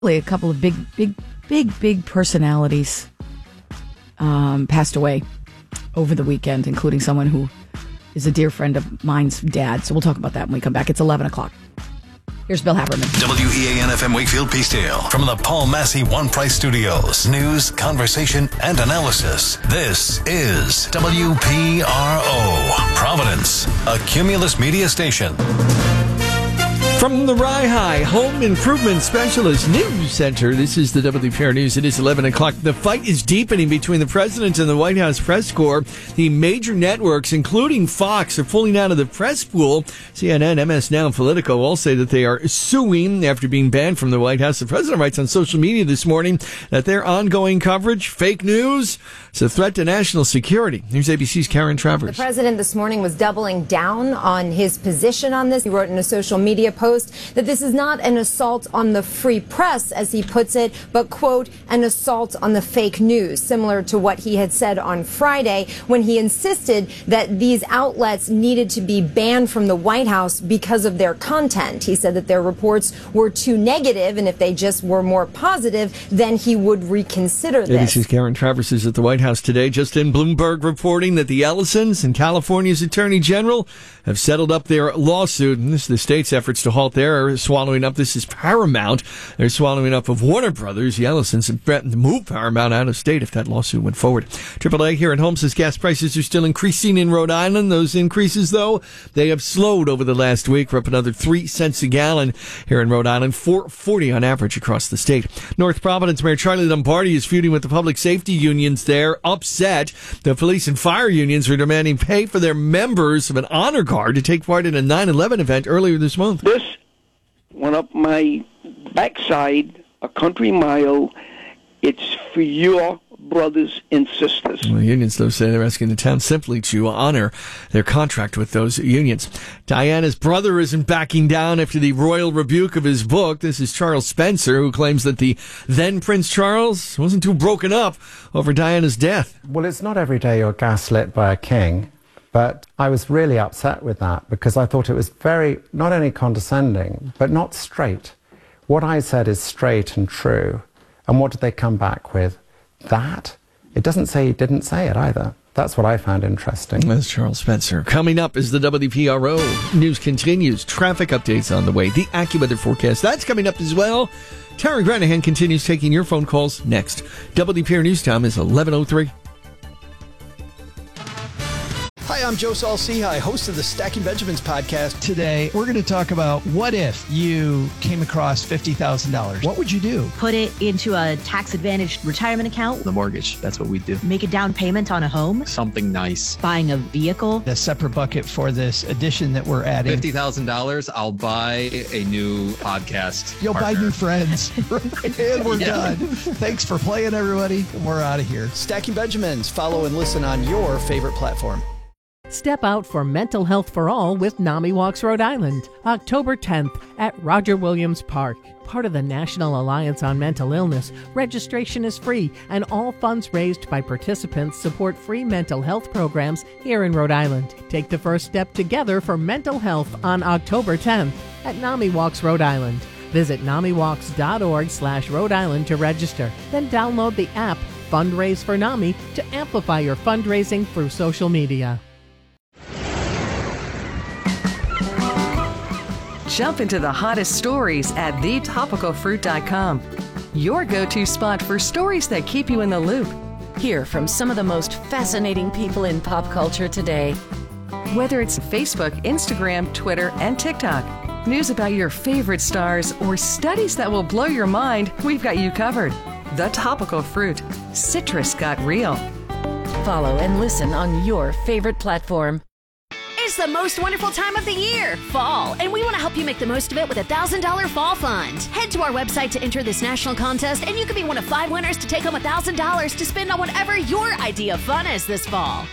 A couple of big personalities passed away over the weekend, including someone who is a dear friend of mine's dad. So we'll talk about that when we come back. It's 11 o'clock. Here's Bill Haberman. WEAN-FM Wakefield Peacedale. From the Paul Massey One Price Studios. News, conversation, and analysis. This is WPRO. Providence, a Cumulus media station. From the Rye High Home Improvement Specialist News Center, this is the WPR News. It is 11 o'clock. The fight is deepening between the president and the White House press corps. The major networks, including Fox, are pulling out of the press pool. CNN, MS Now, and Politico all say that they are suing after being banned from the White House. The president writes on social media this morning that their ongoing coverage, fake news, is a threat to national security. Here's ABC's Karen Travers. The president this morning was doubling down on his position on this. He wrote in a social media post that this is not an assault on the free press, as he puts it, but, quote, an assault on the fake news, similar to what he had said on Friday when he insisted that these outlets needed to be banned from the White House because of their content. He said that their reports were too negative, and if they just were more positive, then he would reconsider this. ABC's Karen Travers is at the White House today. Justin Bloomberg reporting that the Ellisons and California's Attorney General have settled up their lawsuit, and this is the state's efforts to halt their swallowing up. This is Paramount. They're swallowing up of Warner Brothers. The Ellisons have threatened to move Paramount out of state if that lawsuit went forward. AAA here at home says gas prices are still increasing in Rhode Island. Those increases, though, they have slowed over the last week. We're up another 3 cents a gallon here in Rhode Island, $4.40 on average across the state. North Providence Mayor Charlie Lombardi is feuding with the public safety unions there, upset. The police and fire unions are demanding pay for their members of an honor guard to take part in a 9/11 event earlier this month. This went up my backside a country mile. It's for your brothers and sisters. Well, unions, though, say they're asking the town simply to honor their contract with those unions. Diana's brother isn't backing down after the royal rebuke of his book. This is Charles Spencer, who claims that the then Prince Charles wasn't too broken up over Diana's death. Well, it's not every day you're gaslit by a king. But I was really upset with that because I thought it was very, not only condescending, but not straight. What I said is straight and true. And what did they come back with? That? It doesn't say he didn't say it either. That's what I found interesting. That's Charles Spencer. Coming up is the WPRO News continues. Traffic updates on the way. The AccuWeather forecast. That's coming up as well. Tara Granahan continues taking your phone calls next. WPR News time is 11:03. Hi, I'm Joe Saul-Sehy, host of the Stacking Benjamins podcast. Today, we're going to talk about what if you came across $50,000? What would you do? Put it into a tax-advantaged retirement account. The mortgage, that's what we do. Make a down payment on a home. Something nice. Buying a vehicle. A separate bucket for this addition that we're adding. $50,000, I'll buy a new podcast You'll partner. buy new friends. And we're done. Thanks for playing, everybody. And we're out of here. Stacking Benjamins. Follow and listen on your favorite platform. Step out for Mental Health for All with NAMI Walks Rhode Island, October 10th at Roger Williams Park. Part of the National Alliance on Mental Illness, registration is free and all funds raised by participants support free mental health programs here in Rhode Island. Take the first step together for mental health on October 10th at NAMI Walks Rhode Island. Visit NAMIWalks.org/Rhode Island to register. Then download the app Fundraise for NAMI to amplify your fundraising through social media. Jump into the hottest stories at thetopicalfruit.com. Your go-to spot for stories that keep you in the loop. Hear from some of the most fascinating people in pop culture today. Whether it's Facebook, Instagram, Twitter, and TikTok, news about your favorite stars, or studies that will blow your mind, we've got you covered. The Topical Fruit. Citrus got real. Follow and listen on your favorite platform. It's the most wonderful time of the year, fall, and we want to help you make the most of it with a $1,000 fall fund. Head to our website to enter this national contest, and you could be one of 5 winners to take home $1,000 to spend on whatever your idea of fun is this fall.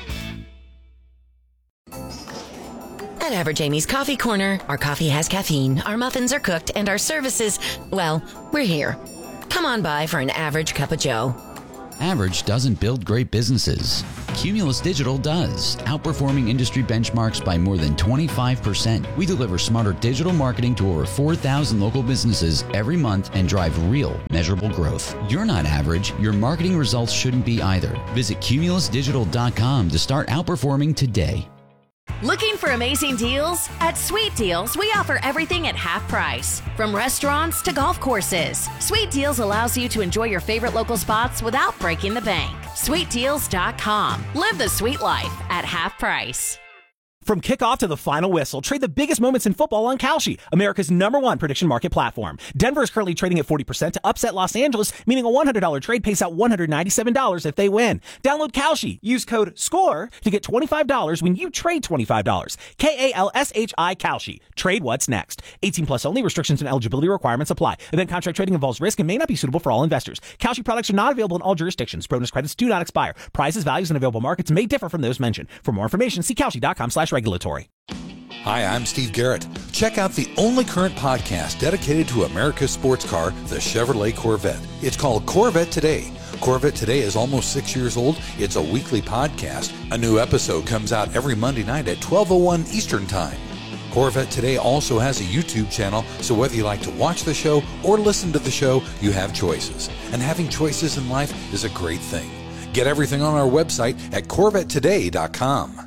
At Average Amy's Coffee Corner, our coffee has caffeine, our muffins are cooked, and our services, well, we're here. Come on by for an average cup of joe. Average doesn't build great businesses. Cumulus Digital does, outperforming industry benchmarks by more than 25%. We deliver smarter digital marketing to over 4,000 local businesses every month and drive real, measurable growth. You're not average. Your marketing results shouldn't be either. Visit cumulusdigital.com to start outperforming today. Looking for amazing deals? At Sweet Deals, we offer everything at half price. From restaurants to golf courses, Sweet Deals allows you to enjoy your favorite local spots without breaking the bank. SweetDeals.com. Live the sweet life at half price. From kickoff to the final whistle, trade the biggest moments in football on Kalshi, America's #1 prediction market platform. Denver is currently trading at 40% to upset Los Angeles, meaning a $100 trade pays out $197 if they win. Download Kalshi. Use code SCORE to get $25 when you trade $25. KALSHI Kalshi. Trade what's next. 18 plus only. Restrictions and eligibility requirements apply. Event contract trading involves risk and may not be suitable for all investors. Kalshi products are not available in all jurisdictions. Bonus credits do not expire. Prices, values, and available markets may differ from those mentioned. For more information, see Kalshi.com/regulatory. Hi, I'm Steve Garrett. Check out the only current podcast dedicated to America's sports car, the Chevrolet Corvette. It's called Corvette Today. Corvette Today is almost 6 years old. It's a weekly podcast. A new episode comes out every Monday night at 12:01 Eastern Time. Corvette Today also has a YouTube channel, so whether you like to watch the show or listen to the show, you have choices. And having choices in life is a great thing. Get everything on our website at CorvetteToday.com.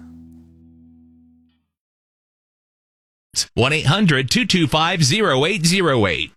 1-800-225-0808.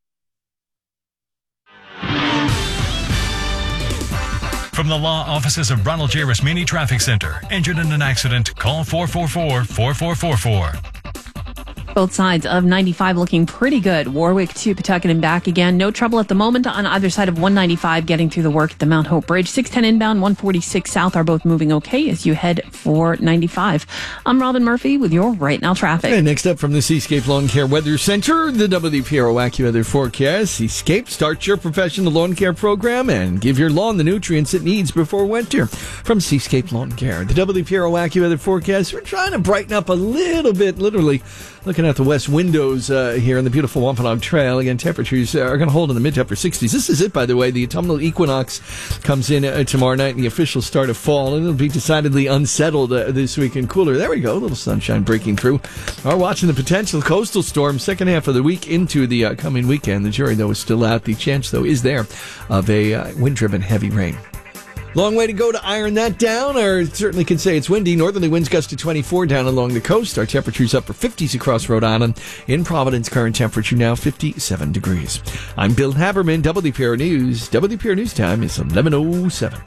From the law offices of Ronald J. Rasmini Traffic Center. Injured in an accident? Call 444-4444. Both sides of 95 looking pretty good. Warwick to Pawtucket and back again. No trouble at the moment on either side of 195 getting through the work at the Mount Hope Bridge. 610 inbound, 146 south are both moving okay as you head for 95. I'm Robin Murphy with your Right Now traffic. And next up from the Seascape Lawn Care Weather Center, the WPRO AccuWeather forecast. Seascape, start your professional lawn care program and give your lawn the nutrients it needs before winter. From Seascape Lawn Care, the WPRO AccuWeather forecast. We're trying to brighten up a little bit, literally. Looking at the west windows here in the beautiful Wampanoag Trail. Again, temperatures are going to hold in the mid to upper 60s. This is it, by the way. The autumnal equinox comes in tomorrow night, and the official start of fall. And it'll be decidedly unsettled this week and cooler. There we go. A little sunshine breaking through. Are watching the potential coastal storm second half of the week into the coming weekend. The jury, though, is still out. The chance, though, is there of a wind-driven heavy rain. Long way to go to iron that down, or certainly can say it's windy. Northerly winds gust to 24 down along the coast. Our temperatures upper 50s across Rhode Island. In Providence, current temperature now 57 degrees. I'm Bill Haberman, WPRO News. WPRO News time is 11:07.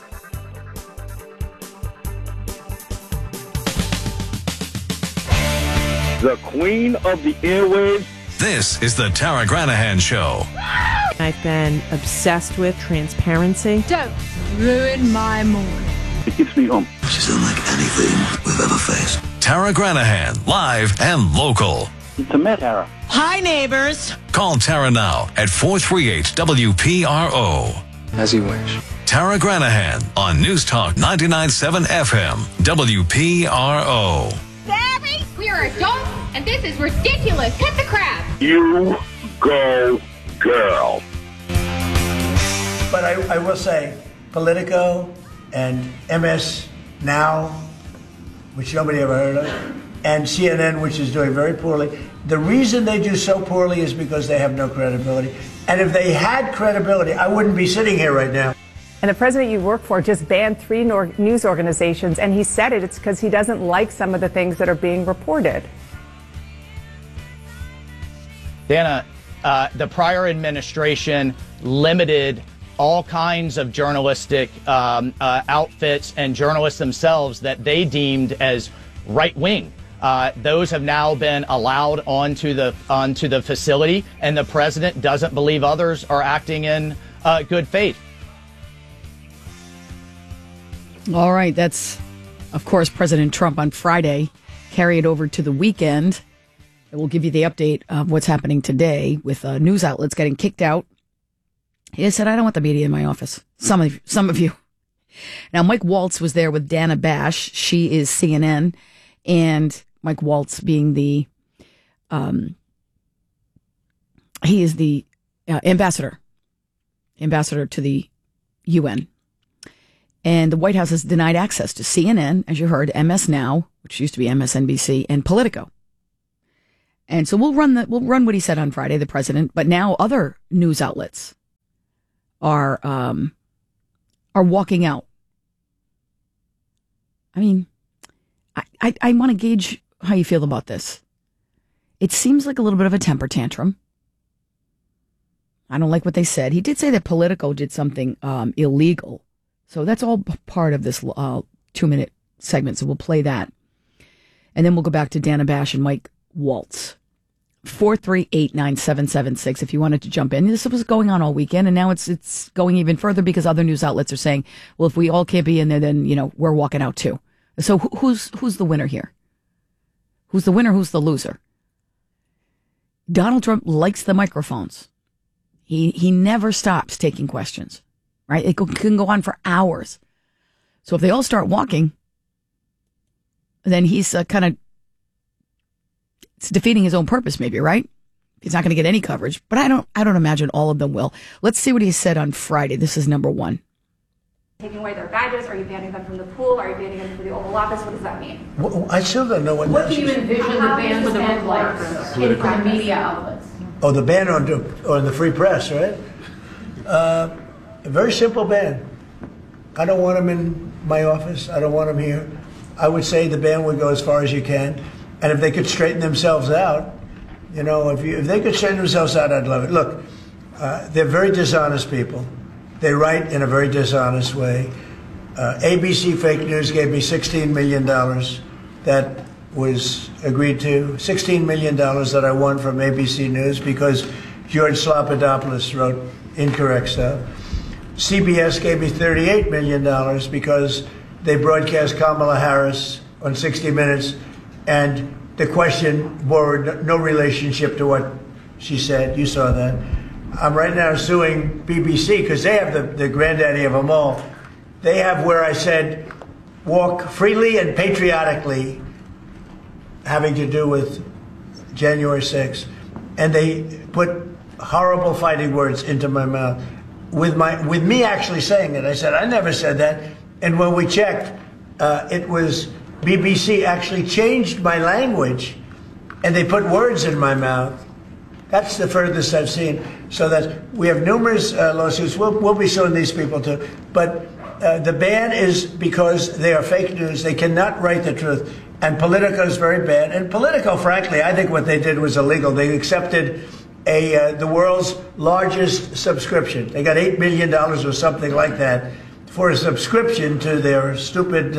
The queen of the airwaves. This is the Tara Granahan Show. I've been obsessed with transparency. Don't ruin my morning. It gives me home. She's unlike anything we've ever faced. Tara Granahan, live and local. It's a met, Tara. Hi, neighbors. Call Tara now at 438-WPRO. As you wish. Tara Granahan on News Talk 99.7 FM, WPRO. Barry, we are adults, and this is ridiculous. Cut the crap. You go, girl. But I will say, Politico and MS Now, which nobody ever heard of, and CNN, which is doing very poorly. The reason they do so poorly is because they have no credibility. And if they had credibility, I wouldn't be sitting here right now. And the president you work for just banned 3 news organizations, and he said it's because he doesn't like some of the things that are being reported. Dana, the prior administration limited all kinds of journalistic outfits and journalists themselves that they deemed as right-wing. Those have now been allowed onto the facility, and the president doesn't believe others are acting in good faith. All right, that's, of course, President Trump on Friday. Carry it over to the weekend. We'll give you the update of what's happening today with news outlets getting kicked out. He said, I don't want the media in my office. Some of you. Now, Mike Waltz was there with Dana Bash. She is CNN. And Mike Waltz being the, he is the ambassador to the UN. And the White House has denied access to CNN, as you heard, MS Now, which used to be MSNBC, and Politico. And so we'll run what he said on Friday, the president, but now other news outlets are walking out. I mean, I want to gauge how you feel about this. It seems like a little bit of a temper tantrum. I don't like what they said. He did say that Politico did something illegal. So that's all part of this 2-minute segment. So we'll play that. And then we'll go back to Dana Bash and Mike Waltz. 438-9776 if you wanted to jump in. This was going on all weekend, and now it's going even further because other news outlets are saying, well, if we all can't be in there, then, we're walking out too. So who's the winner here? Who's the winner? Who's the loser? Donald Trump likes the microphones. He never stops taking questions, right? It can go on for hours. So if they all start walking, then he's it's defeating his own purpose, maybe, right? He's not going to get any coverage, but I don't imagine all of them will. Let's see what he said on Friday. This is number one. Taking away their badges? Are you banning them from the pool? Are you banning them from the Oval Office? What does that mean? Well, I still don't know what do you envision the ban for the media outlets? Oh, the ban on the free press, right? A very simple ban. I don't want them in my office. I don't want them here. I would say the ban would go as far as you can. And if they could straighten themselves out, if they could straighten themselves out, I'd love it. Look, they're very dishonest people. They write in a very dishonest way. ABC Fake News gave me $16 million. That was agreed to. $16 million that I won from ABC News because George Slopadopoulous wrote incorrect stuff. CBS gave me $38 million because they broadcast Kamala Harris on 60 Minutes, and the question bore no relationship to what she said. You saw that. I'm right now suing BBC because they have the granddaddy of them all. They have where I said, walk freely and patriotically, having to do with January 6th. And they put horrible fighting words into my mouth with me actually saying it. I said, I never said that. And when we checked, it was BBC actually changed my language and they put words in my mouth. That's the furthest I've seen. So that we have numerous lawsuits. We'll be suing these people too. But the ban is because they are fake news. They cannot write the truth. And Politico is very bad. And Politico, frankly, I think what they did was illegal. They accepted the world's largest subscription. They got $8 million or something like that for a subscription to their stupid,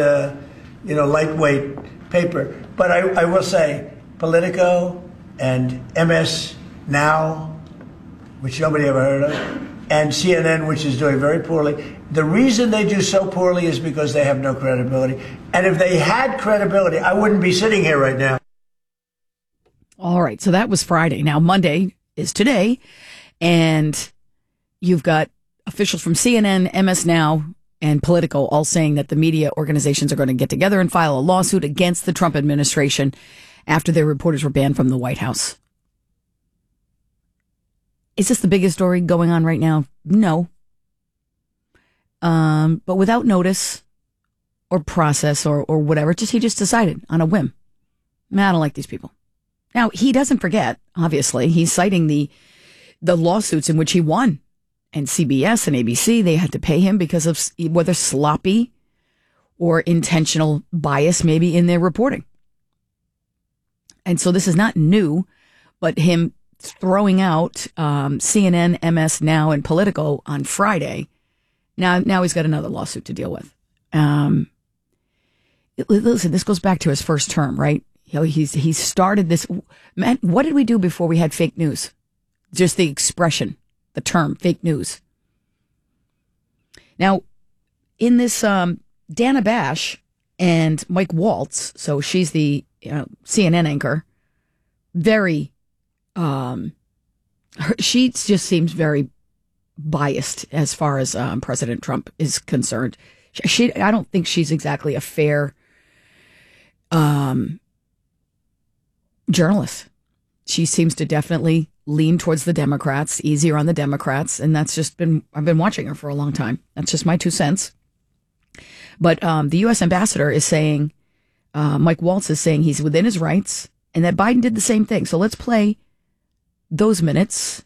lightweight paper. But I will say, Politico and MS Now, which nobody ever heard of, and CNN, which is doing very poorly. The reason they do so poorly is because they have no credibility. And if they had credibility, I wouldn't be sitting here right now. All right, so that was Friday. Now, Monday is today, and you've got officials from CNN, MS Now, and Politico all saying that the media organizations are going to get together and file a lawsuit against the Trump administration after their reporters were banned from the White House. Is this the biggest story going on right now? No. But without notice or process or whatever, he just decided on a whim. I don't like these people. Now, he doesn't forget, obviously. He's citing the lawsuits in which he won. And CBS and ABC, they had to pay him because of whether sloppy or intentional bias maybe in their reporting. And so this is not new, but him throwing out CNN, MS Now, and Politico on Friday. Now he's got another lawsuit to deal with. Listen, this goes back to his first term, right? He started this. Man, what did we do before we had fake news? Just the expression, the term, fake news. Now, in this Dana Bash and Mike Waltz, so she's the CNN anchor, very, she just seems very biased as far as President Trump is concerned. I don't think she's exactly a fair journalist. She seems to definitely lean towards the Democrats, easier on the Democrats, and I've been watching her for a long time. That's just my 2 cents. But the U.S. ambassador is saying, Mike Waltz is saying he's within his rights and that Biden did the same thing. So let's play those minutes.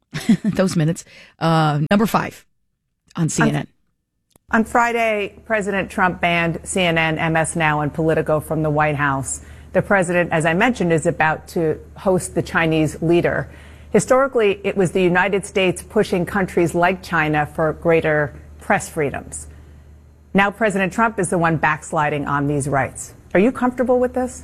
Number 5 on CNN. On Friday, President Trump banned CNN, MS Now, and Politico from the White House. The president, as I mentioned, is about to host the Chinese leader. Historically, it was the United States pushing countries like China for greater press freedoms. Now President Trump is the one backsliding on these rights. Are you comfortable with this?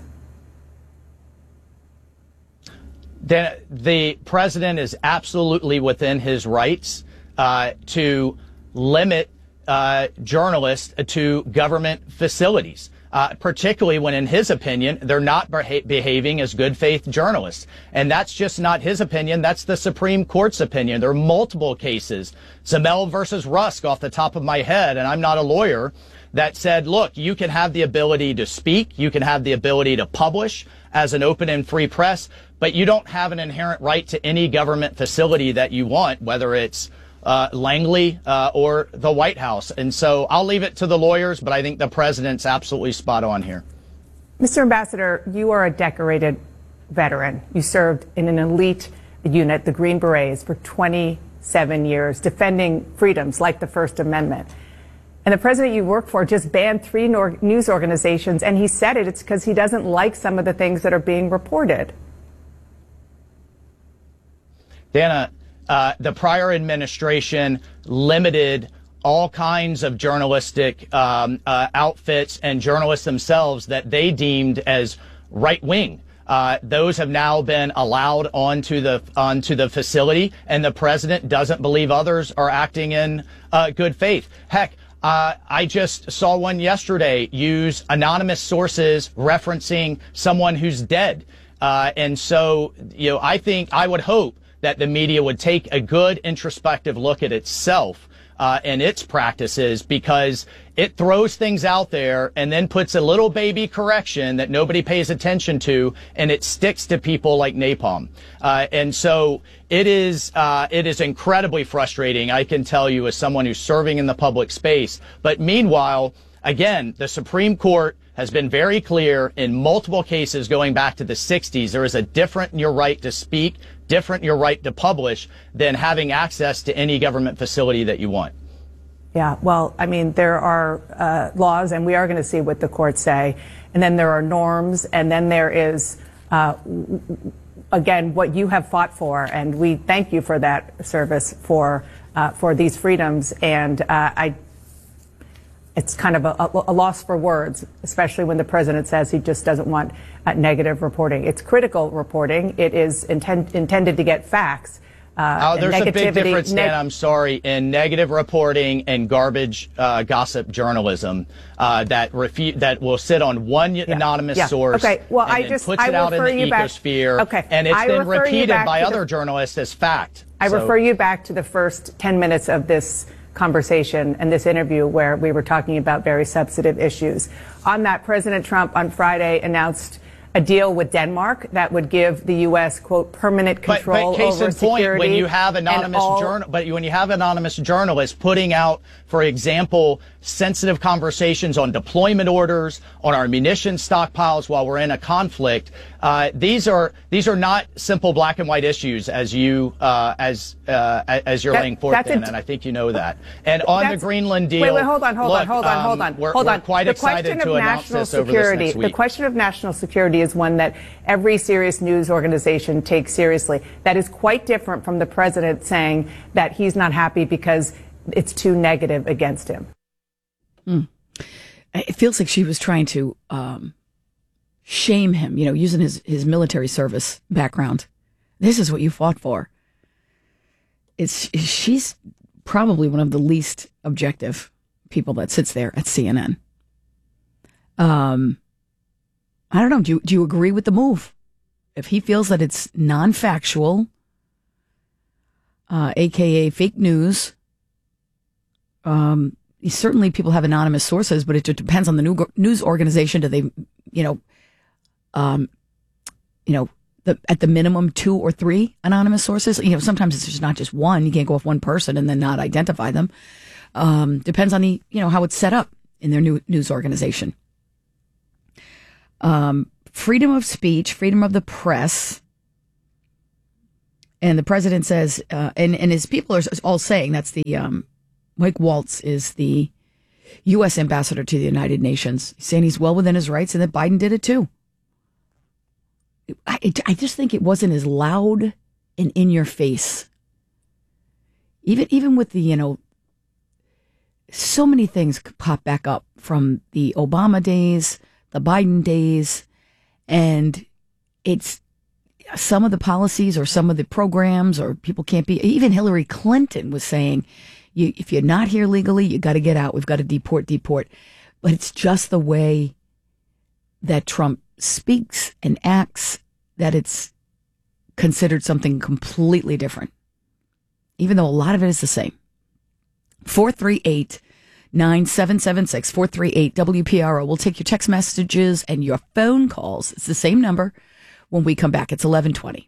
The president is absolutely within his rights to limit journalists to government facilities, particularly when, in his opinion, they're not behaving as good faith journalists. And that's just not his opinion. That's the Supreme Court's opinion. There are multiple cases, Zamel versus Rusk off the top of my head, and I'm not a lawyer, that said, look, you can have the ability to speak, you can have the ability to publish as an open and free press, but you don't have an inherent right to any government facility that you want, whether it's Langley or the White House. And so I'll leave it to the lawyers, but I think the president's absolutely spot on here. Mr. Ambassador, you are a decorated veteran. You served in an elite unit, the Green Berets, for 27 years, defending freedoms like the First Amendment. And the president you work for just banned 3 news organizations, and he said it's because he doesn't like some of the things that are being reported. Dana, the prior administration limited all kinds of journalistic outfits and journalists themselves that they deemed as right-wing. Those have now been allowed onto the facility, and the president doesn't believe others are acting in good faith. Heck, I just saw one yesterday use anonymous sources referencing someone who's dead. And so, I would hope that the media would take a good introspective look at itself and its practices, because it throws things out there and then puts a little baby correction that nobody pays attention to, and it sticks to people like napalm. And so it is incredibly frustrating, I can tell you, as someone who's serving in the public space. But meanwhile, again, the Supreme Court has been very clear in multiple cases going back to the 60s. There is a different in your right to speak, different in your right to publish, than having access to any government facility that you want. Yeah, well, I mean, there are laws, and we are going to see what the courts say. And then there are norms, and then there is, again, what you have fought for. And we thank you for that service for these freedoms. And it's kind of a loss for words, especially when the president says he just doesn't want negative reporting. It's critical reporting. It is intended to get facts. There's a big difference, Dan, I'm sorry, in negative reporting and garbage gossip journalism that will sit on one anonymous source. Okay. Well, and then puts it out in the ecosphere. Okay. And it's been repeated by other journalists as fact. I refer you back to the first 10 minutes of this conversation and this interview where we were talking about very substantive issues. On that, President Trump on Friday announced a deal with Denmark that would give the U.S., quote, permanent control over security. When you have when you have anonymous journalists putting out, for example, sensitive conversations on deployment orders, on our munitions stockpiles while we're in a conflict, these are not simple black and white issues as you're laying forth, Dan, and I think you know that. And on the Greenland deal, hold on. We're quite excited to announce this over this next week. The question of national security is one that every serious news organization takes seriously. That is quite different from the president saying that he's not happy because it's too negative against him. It feels like she was trying to shame him, using his military service background. This is what you fought for. She's probably one of the least objective people that sits there at CNN. I don't know. Do you agree with the move? If he feels that it's non-factual, aka fake news, certainly people have anonymous sources, but it depends on the news organization. Do they, at the minimum 2 or 3 anonymous sources? Sometimes it's just not just one. You can't go with one person and then not identify them. Depends on how it's set up. in their new news organization. Freedom of speech, freedom of the press. And the president says, and his people are all saying, that's the, Mike Waltz is the U.S. ambassador to the United Nations, saying he's well within his rights and that Biden did it too. I just think it wasn't as loud and in your face. Even with the, so many things pop back up from the Obama days, the Biden days, and it's some of the policies or some of the programs or people can't be, even Hillary Clinton was saying, if you're not here legally, you got to get out. We've got to deport. But it's just the way that Trump speaks and acts that it's considered something completely different, even though a lot of it is the same. 438-9776, 438 WPRO. We'll take your text messages and your phone calls. It's the same number when we come back. It's 11:20.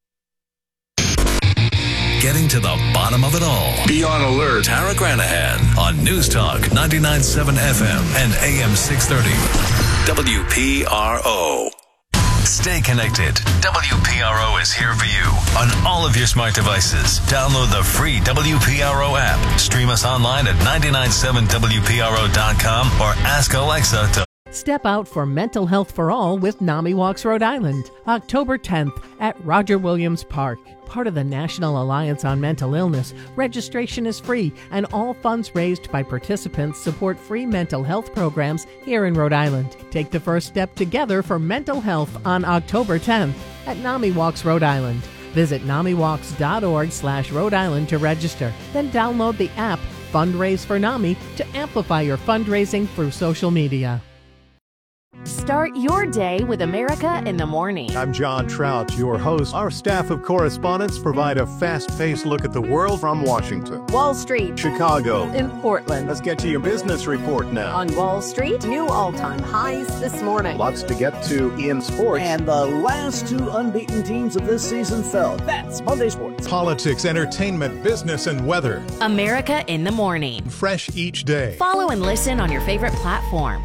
Getting to the bottom of it all. Be on alert. Tara Granahan on News Talk 99.7 FM and AM 630. WPRO. Stay connected. WPRO is here for you on all of your smart devices. Download the free WPRO app. Stream us online at 997WPRO.com or ask Alexa to Step out for Mental Health for All with NAMI Walks Rhode Island, October 10th at Roger Williams Park. Part of the National Alliance on Mental Illness, registration is free and all funds raised by participants support free mental health programs here in Rhode Island. Take the first step together for mental health on October 10th at NAMI Walks Rhode Island. Visit NAMIWalks.org/Rhode Island to register. Then download the app Fundraise for NAMI to amplify your fundraising through social media. Start your day with America in the Morning. I'm John Trout, your host. Our staff of correspondents provide a fast-paced look at the world from Washington, Wall Street, Chicago, in Portland. Let's get to your business report now. On Wall Street, new all-time highs this morning. Lots to get to in sports. And the last two unbeaten teams of this season fell. That's Monday Sports. Politics, entertainment, business, and weather. America in the Morning. Fresh each day. Follow and listen on your favorite platform.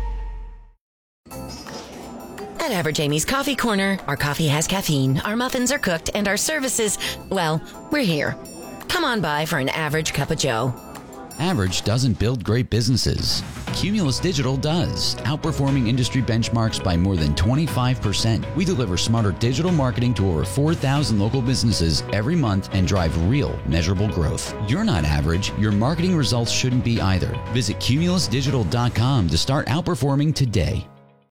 At Average Amy's Coffee Corner, our coffee has caffeine, our muffins are cooked, and our services, well, we're here. Come on by for an average cup of joe. Average doesn't build great businesses. Cumulus Digital does, outperforming industry benchmarks by more than 25%. We deliver smarter digital marketing to over 4,000 local businesses every month and drive real, measurable growth. You're not average. Your marketing results shouldn't be either. Visit cumulusdigital.com to start outperforming today.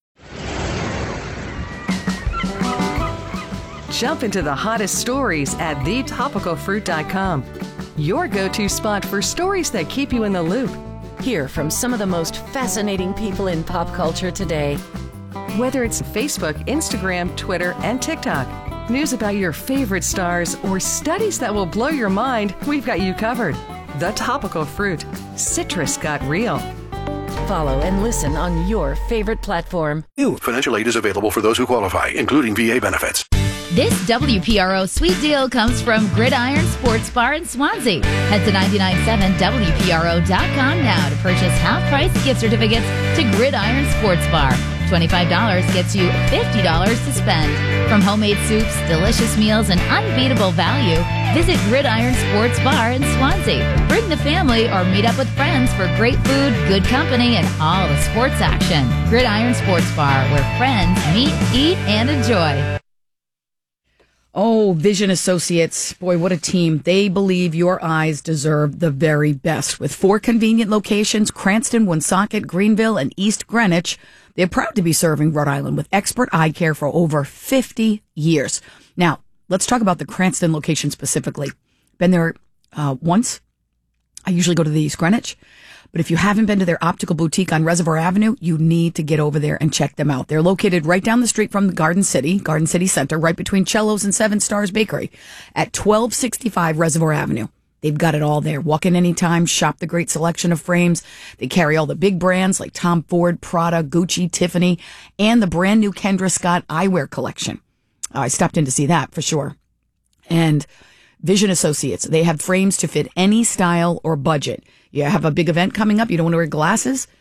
Jump into the hottest stories at thetopicalfruit.com. Your go-to spot for stories that keep you in the loop. Hear from some of the most fascinating people in pop culture today. Whether it's Facebook, Instagram, Twitter, and TikTok. News about your favorite stars or studies that will blow your mind, we've got you covered. The Topical Fruit. Citrus got real. Follow and listen on your favorite platform. Financial aid is available for those who qualify, including VA benefits. This WPRO sweet deal comes from Gridiron Sports Bar in Swansea. Head to 997WPRO.com now to purchase half-price gift certificates to Gridiron Sports Bar. $25 gets you $50 to spend. From homemade soups, delicious meals, and unbeatable value, visit Gridiron Sports Bar in Swansea. Bring the family or meet up with friends for great food, good company, and all the sports action. Gridiron Sports Bar, where friends meet, eat, and enjoy. Oh, Vision Associates. Boy, what a team. They believe your eyes deserve the very best. With 4 convenient locations, Cranston, Woonsocket, Greenville, and East Greenwich, they're proud to be serving Rhode Island with expert eye care for over 50 years. Now, let's talk about the Cranston location specifically. Been there once. I usually go to the East Greenwich. But if you haven't been to their optical boutique on Reservoir Avenue, you need to get over there and check them out. They're located right down the street from the Garden City Center, right between Cello's and Seven Stars Bakery at 1265 Reservoir Avenue. They've got it all there. Walk in anytime, shop the great selection of frames. They carry all the big brands like Tom Ford, Prada, Gucci, Tiffany, and the brand new Kendra Scott eyewear collection. I stopped in to see that for sure. And Vision Associates, they have frames to fit any style or budget. You have a big event coming up, you don't want to wear glasses?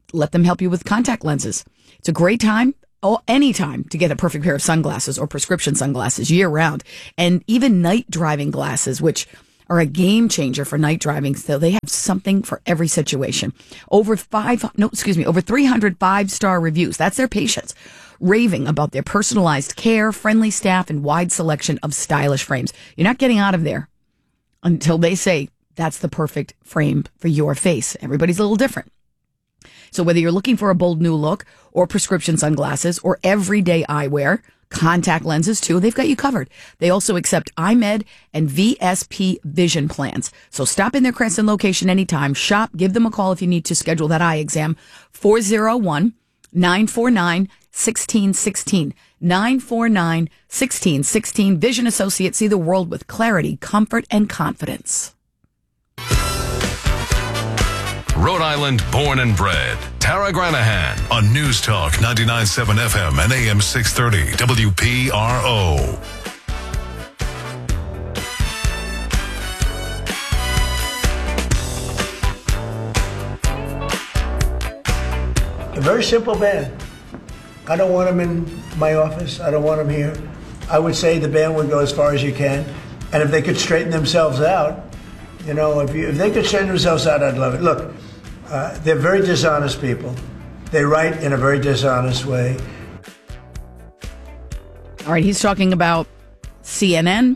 let them help you with contact lenses. It's a great time, any time, to get a perfect pair of sunglasses or prescription sunglasses year round. And even night driving glasses, which are a game changer for night driving. So they have something for every situation. Over 300 5-star reviews. That's their patients raving about their personalized care, friendly staff, and wide selection of stylish frames. You're not getting out of there until they say that's the perfect frame for your face. Everybody's a little different. So whether you're looking for a bold new look or prescription sunglasses or everyday eyewear, contact lenses too, they've got you covered. They also accept iMed and VSP vision plans. So stop in their Crescent location anytime. Shop, give them a call if you need to schedule that eye exam. 401-949-1616. 949-1616. Vision Associates, see the world with clarity, comfort, and confidence. Rhode Island born and bred. Tara Granahan on News Talk 99.7 FM and AM 630 WPRO. A very simple ban. I don't want them in my office. I don't want them here. I would say the ban would go as far as you can. And if they could straighten themselves out, you know, if they could straighten themselves out, I'd love it. Look, they're very dishonest people. They write in a very dishonest way. All right, he's talking about CNN,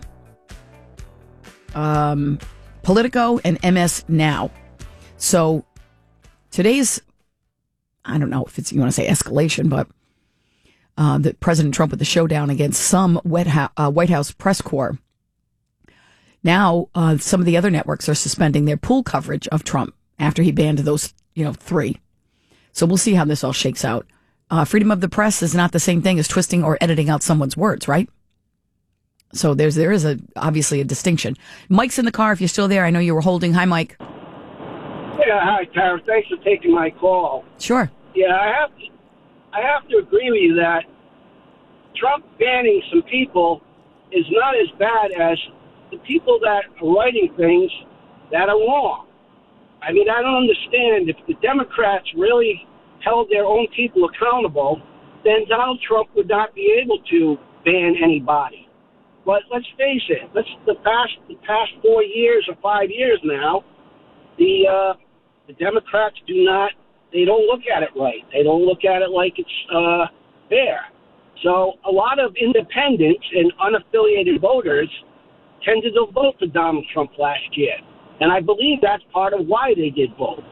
Politico, and MS Now. So today's, I don't know if it's, you want to say escalation, but that President Trump with the showdown against some White House press corps. Now, some of the other networks are suspending their pool coverage of Trump after he banned those, 3. So we'll see how this all shakes out. Freedom of the press is not the same thing as twisting or editing out someone's words, right? So there is obviously a distinction. Mike's in the car. If you're still there, I know you were holding. Hi, Mike. Yeah, hi, Tara. Thanks for taking my call. Sure. Yeah, I have to agree with you that Trump banning some people is not as bad as the people that are writing things that are wrong. I mean, I don't understand. If the Democrats really held their own people accountable, then Donald Trump would not be able to ban anybody. But let's face it, the past 4 years or 5 years now, the Democrats they don't look at it right. They don't look at it like it's fair. So a lot of independents and unaffiliated voters tended to vote for Donald Trump last year. And I believe that's part of why they did vote.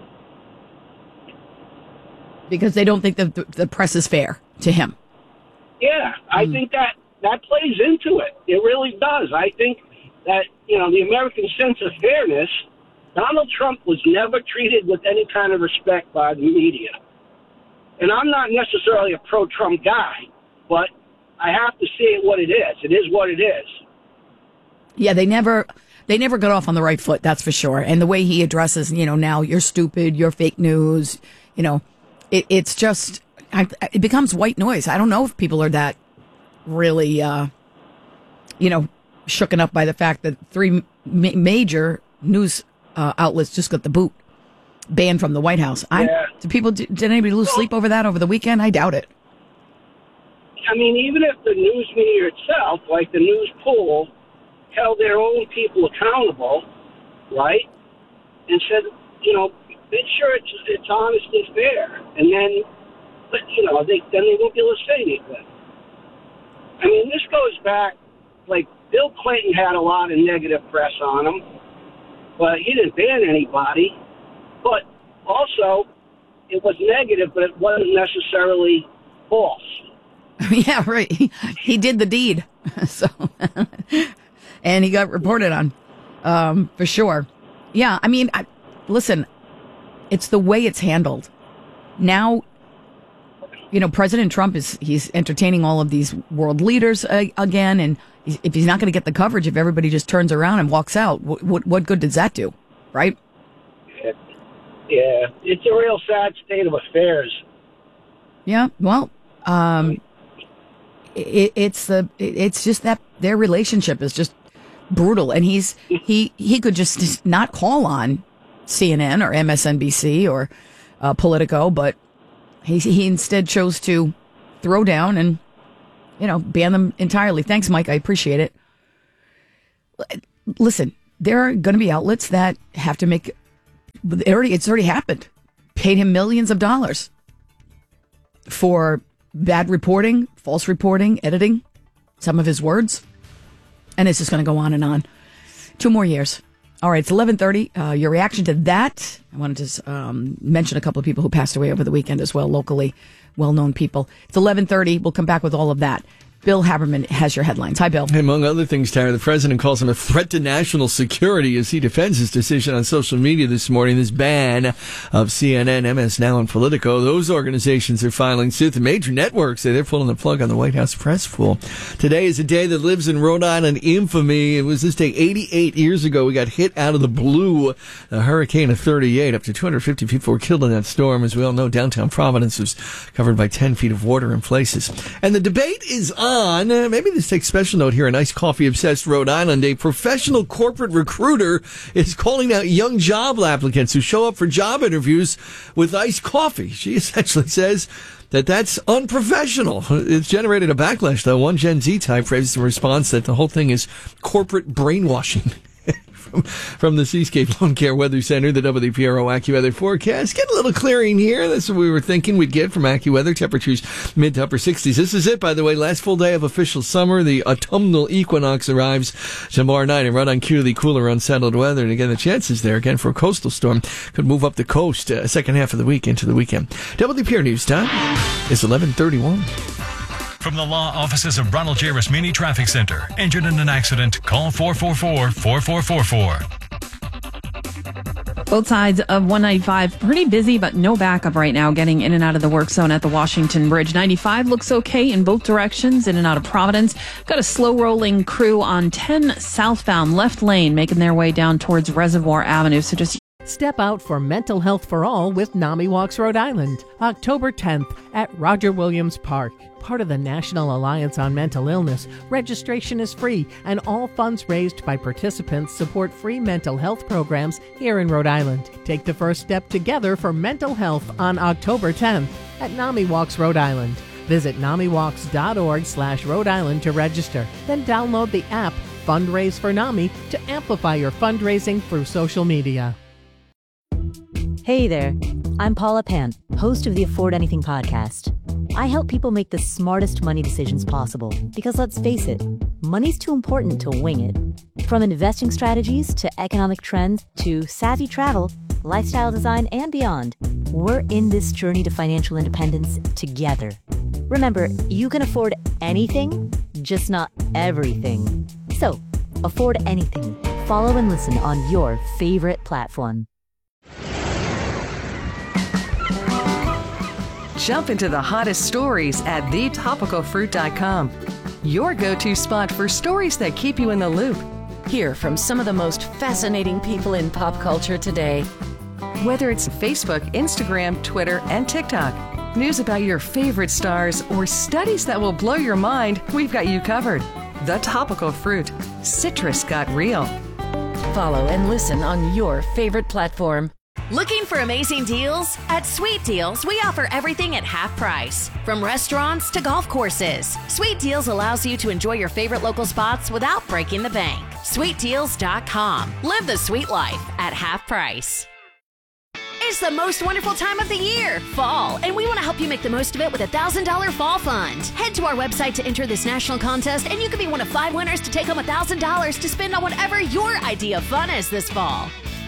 Because they don't think that the press is fair to him. Yeah, I think that plays into it. It really does. I think that, the American sense of fairness, Donald Trump was never treated with any kind of respect by the media. And I'm not necessarily a pro-Trump guy, but I have to see it what it is. It is what it is. Yeah, they never got off on the right foot, that's for sure. And the way he addresses, now you're stupid, you're fake news, it's just, it becomes white noise. I don't know if people are that really, shooken up by the fact that 3 major news outlets just got the boot banned from the White House. Did anybody lose sleep over that over the weekend? I doubt it. I mean, even if the news media itself, like the news pool, held their own people accountable, right, and said, make sure it's honest and fair, and then, they won't be able to say anything. I mean, this goes back, like, Bill Clinton had a lot of negative press on him, but he didn't ban anybody. But also, it was negative, but it wasn't necessarily false. Yeah, right. He did the deed, so and he got reported on, for sure. Yeah, I mean, listen, it's the way it's handled. Now, President Trump he's entertaining all of these world leaders again, and if he's not going to get the coverage, if everybody just turns around and walks out, what good does that do, right? Yeah, it's a real sad state of affairs. Yeah, well, it's just that their relationship is just brutal, and he could just not call on CNN or MSNBC or Politico, but He instead chose to throw down and, ban them entirely. Thanks, Mike. I appreciate it. Listen, there are going to be outlets that have to make, it's already happened, paid him millions of dollars for bad reporting, false reporting, editing some of his words. And it's just going to go on and on. 2 more years. All right, it's 11:30. Your reaction to that? I wanted to mention a couple of people who passed away over the weekend as well, locally well-known people. It's 11:30. We'll come back with all of that. Bill Haberman has your headlines. Hi, Bill. Among other things, Tara, the president calls him a threat to national security as he defends his decision on social media this morning, this ban of CNN, MS Now, and Politico. Those organizations are filing suit. The major networks say they're pulling the plug on the White House press pool. Today is a day that lives in Rhode Island infamy. It was this day 88 years ago. We got hit out of the blue. A hurricane of 38. Up to 250 people were killed in that storm. As we all know, downtown Providence was covered by 10 feet of water in places. And the debate is on. Maybe this takes special note here in Iced Coffee Obsessed Rhode Island. A professional corporate recruiter is calling out young job applicants who show up for job interviews with iced coffee. She essentially says that that's unprofessional. It's generated a backlash, though. One Gen Z type raised a response that the whole thing is corporate brainwashing. From the Seascape Lawn Care Weather Center, the WPRO AccuWeather forecast. Get a little clearing here. That's what we were thinking we'd get from AccuWeather. Temperatures mid to upper 60s. This is it, by the way. Last full day of official summer. The autumnal equinox arrives tomorrow night and right on cue to the cooler, unsettled weather. And again, the chances there, again, for a coastal storm could move up the coast second half of the week into the weekend. WPR News time is 11:31. From the law offices of Ronald J. Rasmini Traffic Center. Injured in an accident? Call 444-4444. Both sides of 195 pretty busy, but no backup right now getting in and out of the work zone at the Washington Bridge. 95 looks okay in both directions, in and out of Providence. Got a slow rolling crew on 10 southbound left lane making their way down towards Reservoir Avenue. So just step out for mental health for all with NAMI Walks Rhode Island, October 10th at Roger Williams Park. Part of the National Alliance on Mental Illness, registration is free, and all funds raised by participants support free mental health programs here in Rhode Island. Take the first step together for mental health on October 10th at NAMI Walks Rhode Island. Visit NAMIWalks.org/Rhode Island to register. Then download the app Fundraise for NAMI to amplify your fundraising through social media. Hey there, I'm Paula Pant, host of the Afford Anything podcast. I help people make the smartest money decisions possible because, let's face it, money's too important to wing it. From investing strategies to economic trends to savvy travel, lifestyle design, and beyond, we're in this journey to financial independence together. Remember, you can afford anything, just not everything. So, afford anything. Follow and listen on your favorite platform. Jump into the hottest stories at thetopicalfruit.com. Your go-to spot for stories that keep you in the loop. Hear from some of the most fascinating people in pop culture today. Whether it's Facebook, Instagram, Twitter, and TikTok, news about your favorite stars, or studies that will blow your mind, we've got you covered. The Topical Fruit. Citrus got real. Follow and listen on your favorite platform. Looking for amazing deals? At Sweet Deals, we offer everything at half price. From restaurants to golf courses, Sweet Deals allows you to enjoy your favorite local spots without breaking the bank. SweetDeals.com. Live the sweet life at half price. It's the most wonderful time of the year, fall, and we want to help you make the most of it with a $1,000 fall fund. Head to our website to enter this national contest, and you could be one of 5 winners to take home $1,000 to spend on whatever your idea of fun is this fall.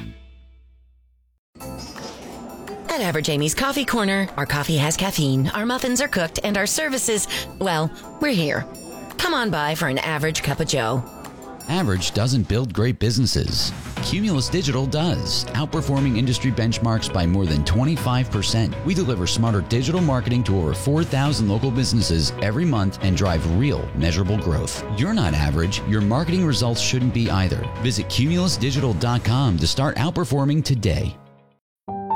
At Average Amy's Coffee Corner, our coffee has caffeine, our muffins are cooked, and our services, well, we're here. Come on by for an average cup of joe. Average doesn't build great businesses. Cumulus Digital does, outperforming industry benchmarks by more than 25%. We deliver smarter digital marketing to over 4,000 local businesses every month and drive real, measurable growth. You're not average. Your marketing results shouldn't be either. Visit cumulusdigital.com to start outperforming today.